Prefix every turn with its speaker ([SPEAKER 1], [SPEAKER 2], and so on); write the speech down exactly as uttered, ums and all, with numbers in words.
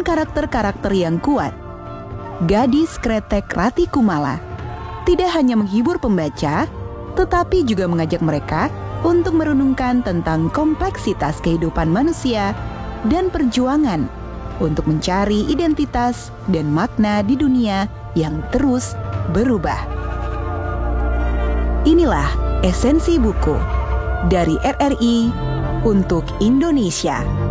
[SPEAKER 1] karakter-karakter yang kuat. Gadis Kretek Rati Kumala tidak hanya menghibur pembaca, tetapi juga mengajak mereka untuk merenungkan tentang kompleksitas kehidupan manusia dan perjuangan untuk mencari identitas dan makna di dunia yang terus berubah. Inilah esensi buku dari R R I untuk Indonesia.